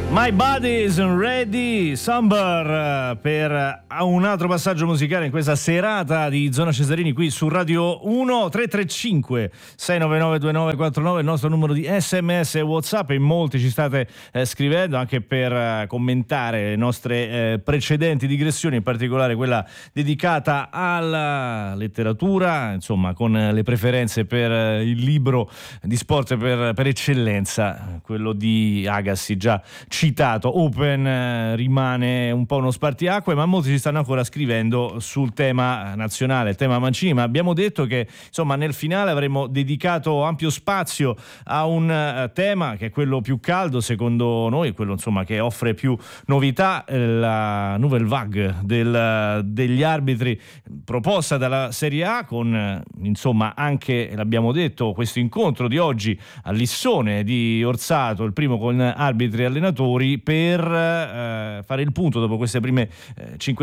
My Body Isn't Ready, Somber, per un altro passaggio musicale in questa serata di Zona Cesarini qui su Radio 1. 335 699 2949 il nostro numero di SMS e WhatsApp, e molti ci state scrivendo anche per commentare le nostre precedenti digressioni, in particolare quella dedicata alla letteratura, insomma con le preferenze per il libro di sport per eccellenza, quello di Agassi già citato. Open rimane un po' uno spartiacque, ma molti ci stanno ancora scrivendo sul tema nazionale, il tema Mancini, ma abbiamo detto che insomma nel finale avremmo dedicato ampio spazio a un tema che è quello più caldo secondo noi, quello insomma che offre più novità, la nouvelle vague degli arbitri proposta dalla Serie A, con insomma anche, l'abbiamo detto, questo incontro di oggi a Lissone di Orsato, il primo con arbitri e allenatori, per fare il punto dopo queste prime 5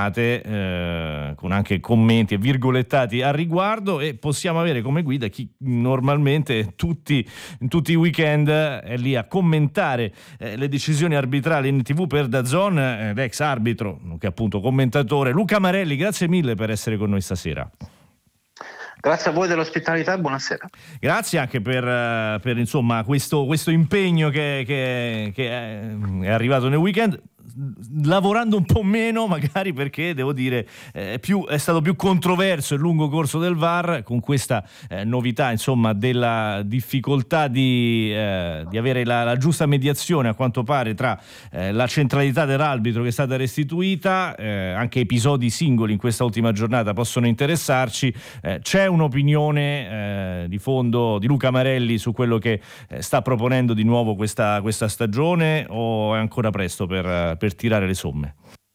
giornate, con anche commenti e virgolettati al riguardo, e possiamo avere come guida chi normalmente tutti i weekend è lì a commentare le decisioni arbitrali in TV per DAZN, l'ex arbitro che appunto commentatore Luca Marelli. Grazie mille per essere con noi stasera. Grazie a voi dell'ospitalità e buonasera. Grazie anche per insomma questo impegno che è arrivato nel weekend, lavorando un po' meno magari, perché devo dire è stato più controverso il lungo corso del VAR, con questa novità insomma della difficoltà di avere la giusta mediazione a quanto pare tra la centralità dell'arbitro che è stata restituita, anche episodi singoli in questa ultima giornata possono interessarci. C'è un'opinione di fondo di Luca Marelli su quello che sta proponendo di nuovo questa stagione, o è ancora presto per tirare le somme?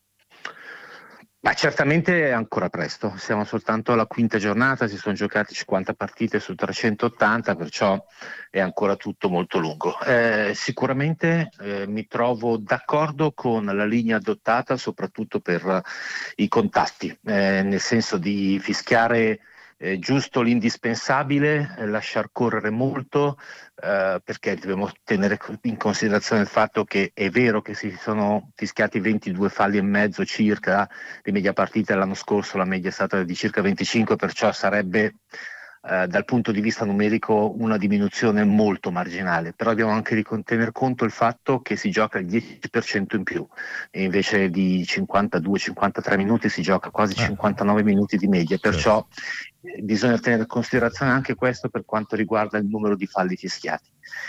Ma certamente è ancora presto, siamo soltanto alla quinta giornata, si sono giocati 50 partite su 380, perciò è ancora tutto molto lungo. Sicuramente mi trovo d'accordo con la linea adottata, soprattutto per i contatti, nel senso di fischiare giusto l'indispensabile, lasciar correre molto, perché dobbiamo tenere in considerazione il fatto che è vero che si sono fischiati 22 falli e mezzo circa di media partita, l'anno scorso la media è stata di circa 25, perciò sarebbe dal punto di vista numerico una diminuzione molto marginale, però dobbiamo anche tener conto il fatto che si gioca il 10% in più, e invece di 52-53 minuti si gioca quasi 59 minuti di media, perciò bisogna tenere in considerazione anche questo per quanto riguarda il numero di falli fischiati.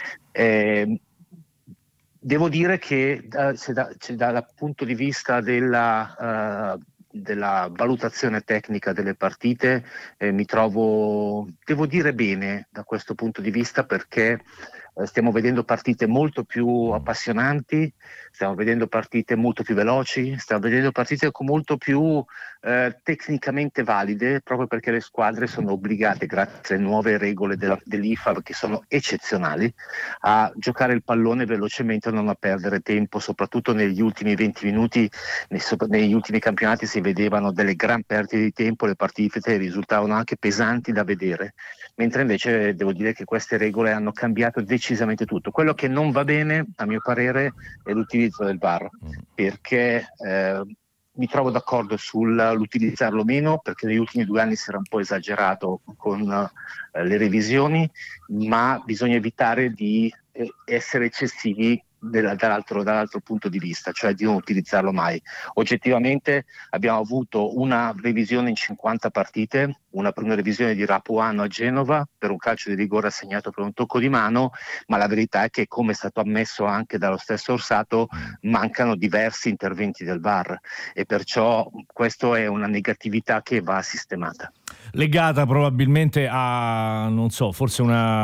Devo dire che dal punto di vista della valutazione tecnica delle partite mi trovo, devo dire, bene da questo punto di vista, perché stiamo vedendo partite molto più appassionanti, stiamo vedendo partite molto più veloci, stiamo vedendo partite molto più tecnicamente valide, proprio perché le squadre sono obbligate, grazie alle nuove regole dell'IFAB che sono eccezionali, a giocare il pallone velocemente e non a perdere tempo. Soprattutto negli ultimi 20 minuti, negli ultimi campionati si vedevano delle gran perdite di tempo, le partite risultavano anche pesanti da vedere, mentre invece devo dire che queste regole hanno cambiato decisamente tutto. Quello che non va bene, a mio parere, è l'utilizzo del VAR, perché mi trovo d'accordo sull'utilizzarlo meno, perché negli ultimi 2 anni si era un po' esagerato con le revisioni, ma bisogna evitare di essere eccessivi dall'altro punto di vista, cioè di non utilizzarlo mai. Oggettivamente abbiamo avuto una revisione in 50 partite, una revisione di Rapuano a Genova per un calcio di rigore assegnato per un tocco di mano, ma la verità è che, come è stato ammesso anche dallo stesso Orsato, mancano diversi interventi del VAR, e perciò questo è una negatività che va sistemata. Legata probabilmente a, non so, forse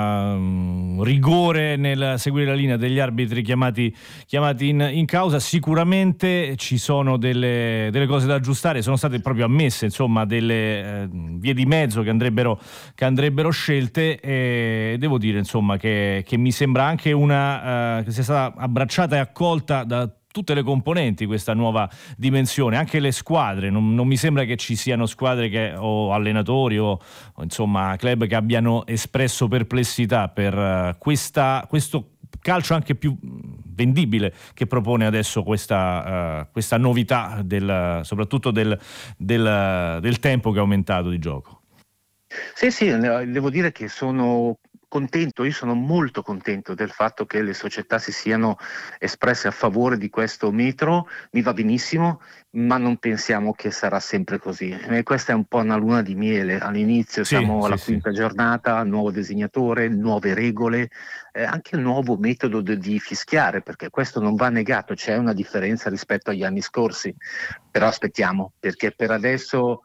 un rigore nel seguire la linea degli arbitri chiamati in causa. Sicuramente ci sono delle cose da aggiustare, sono state proprio ammesse insomma delle vie di mezzo che andrebbero scelte, e devo dire insomma che mi sembra anche che sia stata abbracciata e accolta da tutte le componenti questa nuova dimensione, anche le squadre. Non mi sembra che ci siano squadre o allenatori o insomma club che abbiano espresso perplessità per questo calcio anche più vendibile che propone adesso questa novità soprattutto del tempo che è aumentato di gioco. Sì, devo dire che sono contento, io sono molto contento del fatto che le società si siano espresse a favore di questo metro, mi va benissimo, ma non pensiamo che sarà sempre così. Questa è un po' una luna di miele, all'inizio siamo alla quinta giornata, nuovo disegnatore, nuove regole, anche il nuovo metodo di fischiare, perché questo non va negato, c'è una differenza rispetto agli anni scorsi, però aspettiamo, perché per adesso